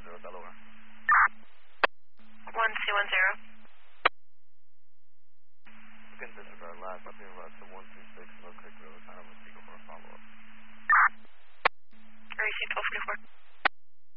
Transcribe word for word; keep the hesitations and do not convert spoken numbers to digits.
zero, Delaware. one C one zero. Again, disregard last, up in route to one two six, Mill Creek Road, San Francisco for a follow.